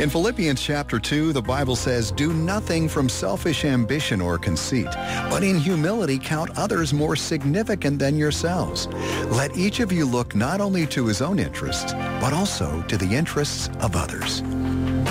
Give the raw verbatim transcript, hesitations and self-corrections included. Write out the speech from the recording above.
In Philippians chapter two, the Bible says, "Do nothing from selfish ambition or conceit, but in humility count others more significant than yourselves. Let each of you look not only to his own interests, but also to the interests of others."